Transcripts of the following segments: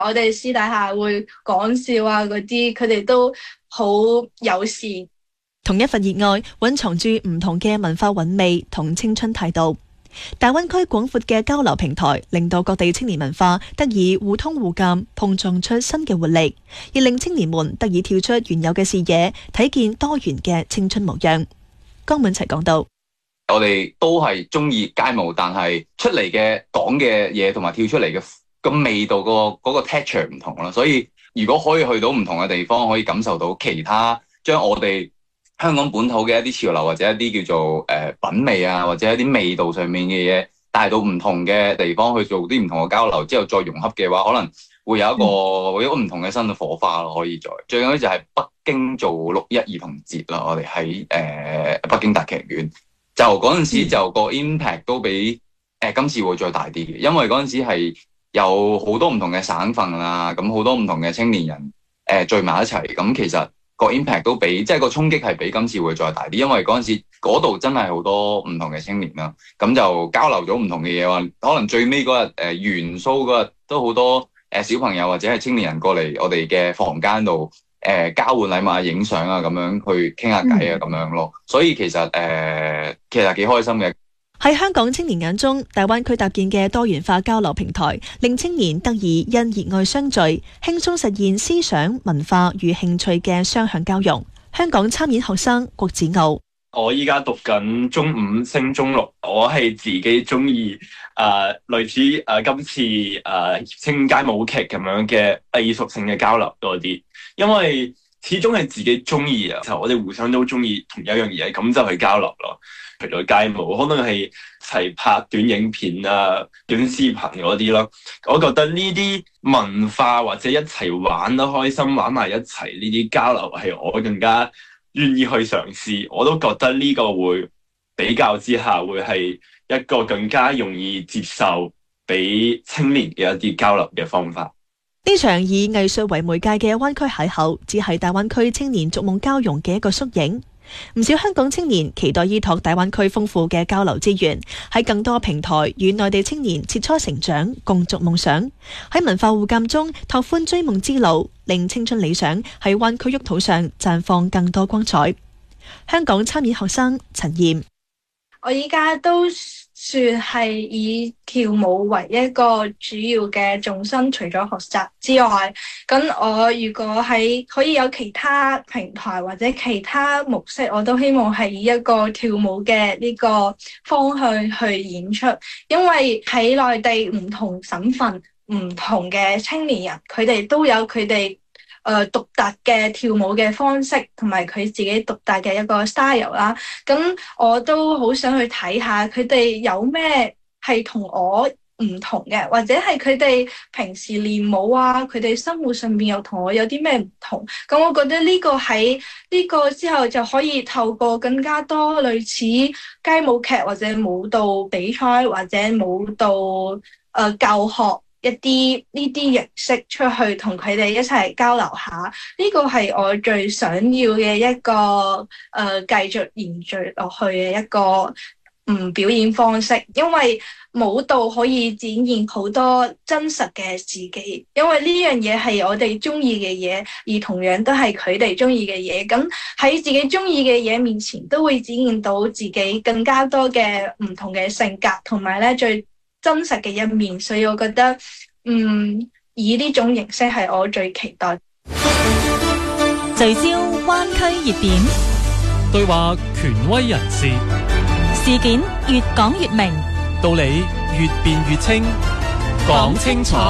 我哋私底下會講笑啊嗰啲，佢哋都好友善。 同一份熱愛蘊藏住唔同嘅文化韻味同青春態度。大灣區廣闊嘅交流平台，令到各地青年文化得以互通互鑒，碰撞出新嘅活力，亦令青年們得以跳出原有嘅視野，睇見多元嘅青春模樣。江敏齊講到： 我哋都係中意街舞，但係出嚟嘅講嘅嘢同埋跳出嚟嘅個味道嗰個 texture 唔同啦。所以如果可以去到唔同嘅地方，可以感受到其他將我哋香港本土嘅一啲潮流或者一啲叫做品味啊，或者一啲味道上面嘅嘢帶到唔同嘅地方去做啲唔同嘅交流之後再融合嘅話，可能會有一個唔同嘅新嘅火花咯。可以最緊要就係北京做6·1兒童節啦，我哋喺北京大劇院就嗰陣時就個 impact 都比今次會再大啲嘅，因為嗰陣時係有好多唔同嘅省份啦，咁好多唔同嘅青年人聚埋一齊，咁其實個 impact 都比即係個衝擊係比今次會再大啲，因為嗰陣時嗰度真係好多唔同嘅青年啦，咁就交流咗唔同嘅嘢話，可能最尾嗰日元蘇嗰日都好多小朋友或者係青年人過嚟我哋嘅房間度交換禮物啊、影相啊咁樣去傾下偈啊咁樣咯，所以其實幾開心嘅。 喺香港青年眼中，大灣區搭建嘅多元化交流平台，令青年得以因熱愛相聚，輕鬆實現思想、文化與興趣嘅雙向交融。香港參演學生郭子傲： 我依家讀緊中5升中6，我係自己中意類似今次青街舞劇咁樣嘅藝術性嘅交流多啲，因為始終係自己中意啊，就我哋互相都中意同一樣嘢，咁就去交流咯。除咗街舞，可能係一齊拍短影片啊、短視頻嗰啲咯。我覺得呢啲文化或者一齊玩得開心、玩埋一齊呢啲交流係我更加願意去嘗試。我都覺得呢個會比較之下會係一個更加容易接受俾青年嘅一啲交流嘅方法。 呢場以藝術為媒介嘅灣區邂逅，只係大灣區青年逐夢交融嘅一個縮影。唔少香港青年期待依託大灣區豐富嘅交流資源，喺更多平台與內地青年切磋成長，共築夢想。喺文化互鑒中拓寬追夢之路，令青春理想喺灣區沃土上綻放更多光彩。香港參演學生陳燕： 我依家都算係以跳舞為一個主要嘅重心，除咗學習之外，咁我如果係可以有其他平台或者其他模式，我都希望係以一個跳舞嘅呢個方向去演出，因為喺內地唔同省份、唔同嘅青年人，佢哋都有佢哋獨特嘅跳舞嘅方式，同埋佢自己獨特嘅一個 style 啦。咁我都好想去睇下佢哋有咩係同我唔同嘅，或者係佢哋平時練舞啊，佢哋生活上面又同我有啲咩唔同。咁我覺得呢個喺呢個之後就可以透過更加多類似街舞劇或者舞蹈比賽或者舞蹈教學一啲呢啲形式出去同佢哋一齊交流下，呢個係我最想要嘅一個繼續延續落去嘅一個表演方式，因為舞蹈可以展現好多真實嘅自己，因為呢樣嘢係我哋中意嘅嘢，而同樣都係佢哋中意嘅嘢。咁喺自己中意嘅嘢面前，都會展現到自己更加多嘅唔同嘅性格，同埋咧最真實嘅一面。所以我覺得以呢種形式係我最期待。 聚焦灣區熱點， 對話權威人士， 事件越講越明， 道理越辯越清，講清楚。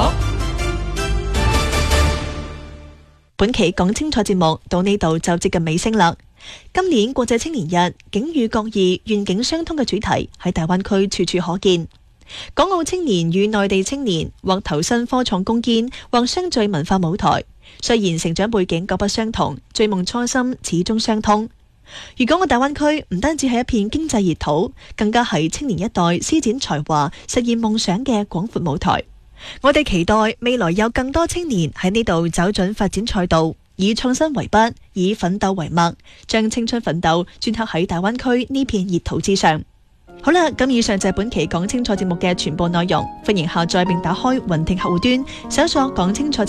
本期講清楚節目到呢度就接近尾聲啦。今年國際青年日，境遇各異、願景相通嘅主題喺大灣區處處可見。港澳青年與內地青年或投身科創攻堅，或相聚文化舞台。雖然成長背景各不相同，追夢初心始終相通。粵港澳大灣區唔單止係一片經濟熱土，更加係青年一代施展才華、實現夢想嘅廣闊舞台。我哋期待未來有更多青年喺呢度走準發展賽道，以創新為筆，以奮鬥為墨，將青春奮鬥鐫刻喺大灣區呢片熱土之上。 好啦，咁以上就係本期講清楚節目嘅全部內容，歡迎下載並打開雲聽客戶端，搜索講清楚